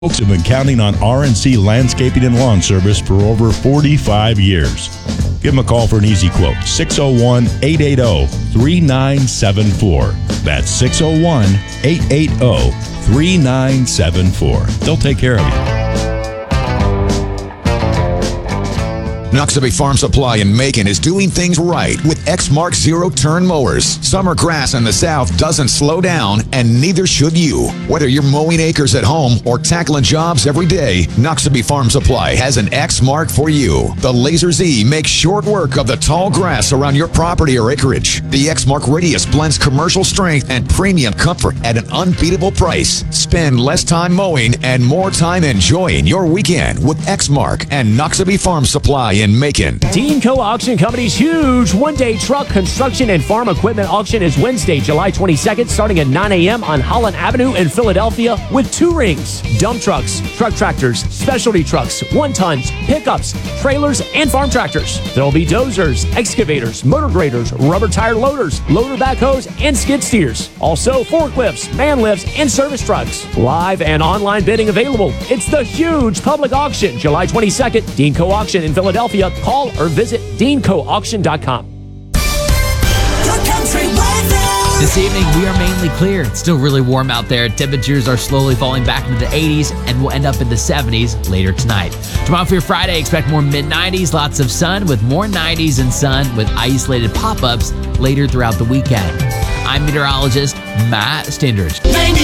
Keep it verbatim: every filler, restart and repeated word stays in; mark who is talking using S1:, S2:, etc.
S1: Folks have been counting on R and C Landscaping and Lawn Service for over forty-five years. Give them a call for an easy quote, six oh one, eight eight oh, three nine seven four. That's six oh one, eight eight oh, three nine seven four. They'll take care of you.
S2: Noxubee Farm Supply in Macon is doing things right with Exmark zero-turn mowers. Summer grass in the south doesn't slow down, and neither should you. Whether you're mowing acres at home or tackling jobs every day, Noxubee Farm Supply has an Exmark for you. The Laser Z makes short work of the tall grass around your property or acreage. The Exmark Radius blends commercial strength and premium comfort at an unbeatable price. Spend less time mowing and more time enjoying your weekend with Exmark and Noxubee Farm Supply in Macon.
S3: Deanco Auction Company's huge one-day truck, construction, and farm equipment auction is Wednesday, July twenty-second, starting at nine a.m. on Holland Avenue in Philadelphia with two rings: dump trucks, truck tractors, specialty trucks, one-tons, pickups, trailers, and farm tractors. There will be dozers, excavators, motor graders, rubber tire loaders, loader backhoes, and skid steers. Also, forklifts, man lifts, and service trucks. Live and online bidding available. It's the huge public auction, July twenty-second, Deanco Auction in Philadelphia. Call or visit deanco auction dot com.
S4: This evening, we are mainly clear. It's still really warm out there. Temperatures are slowly falling back into the eighties and will end up in the seventies later tonight. Tomorrow for your Friday, expect more mid nineties, lots of sun with more nineties and sun with isolated pop-ups later throughout the weekend. I'm meteorologist Matt Stindridge.